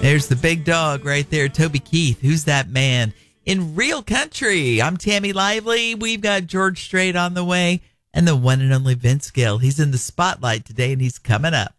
There's the big dog right there, Toby Keith. Who's that man? In Real Country, I'm Tammy Lively. We've got George Strait on the way and the one and only Vince Gill. He's in the spotlight today, and he's coming up.